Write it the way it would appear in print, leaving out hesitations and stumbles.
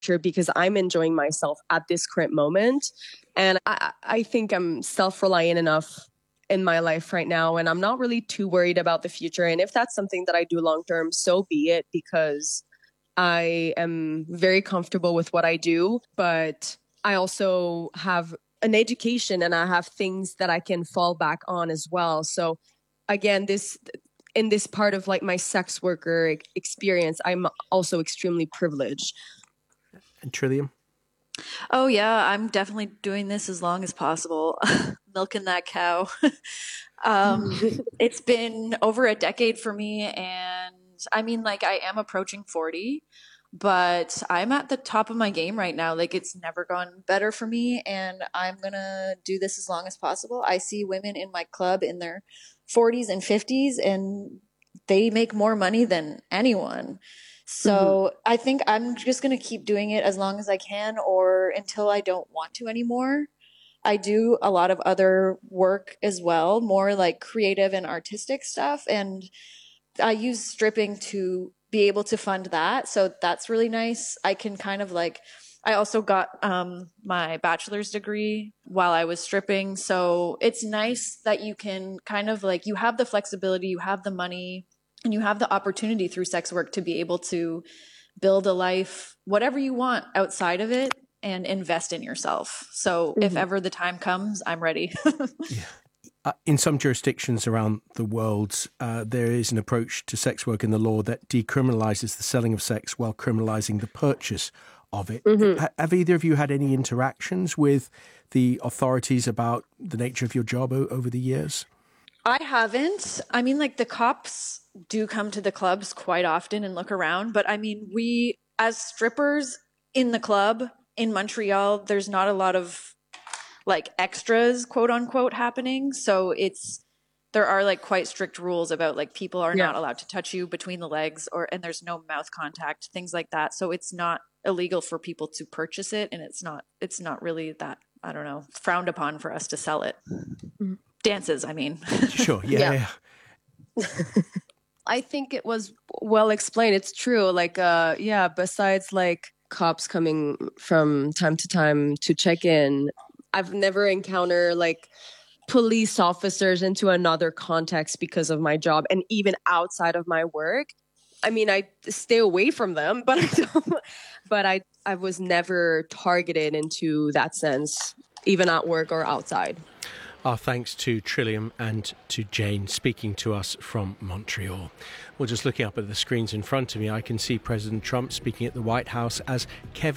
because I'm enjoying myself at this current moment. And I think I'm self-reliant enough in my life right now, and I'm not really too worried about the future. And if that's something that I do long term, so be it, because I am very comfortable with what I do. But I also have an education and I have things that I can fall back on as well. So again, in this part of like my sex worker experience, I'm also extremely privileged. And Trillium? Oh, yeah, I'm definitely doing this as long as possible. Milking that cow. It's been over a decade for me. And I mean, like, I am approaching 40, but I'm at the top of my game right now. Like, it's never gone better for me. And I'm going to do this as long as possible. I see women in my club in their 40s and 50s, and they make more money than anyone. So I think I'm just going to keep doing it as long as I can, or until I don't want to anymore. I do a lot of other work as well, more like creative and artistic stuff. And I use stripping to be able to fund that. So that's really nice. I can kind of like, I also got my bachelor's degree while I was stripping. So it's nice that you can kind of like, you have the flexibility, you have the money, and you have the opportunity through sex work to be able to build a life, whatever you want outside of it, and invest in yourself. So if ever the time comes, I'm ready. In some jurisdictions around the world, there is an approach to sex work in the law that decriminalises the selling of sex while criminalising the purchase of it. Have either of you had any interactions with the authorities about the nature of your job over the years? I haven't. I mean, like, the cops do come to the clubs quite often and look around. But I mean, we, as strippers in the club in Montreal, there's not a lot of like extras, quote unquote, happening. So there are like quite strict rules about like people are not allowed to touch you between the legs, and there's no mouth contact, things like that. So it's not illegal for people to purchase it. And it's not really that, I don't know, frowned upon for us to sell it. Dances, I mean. Sure, yeah. I think it was well explained. It's true. Like, besides like cops coming from time to time to check in, I've never encountered like police officers into another context because of my job, and even outside of my work. I mean, I stay away from them, but I was never targeted into that sense, even at work or outside. Our thanks to Trillium and to Jane speaking to us from Montreal. Well, just looking up at the screens in front of me, I can see President Trump speaking at the White House as Kevin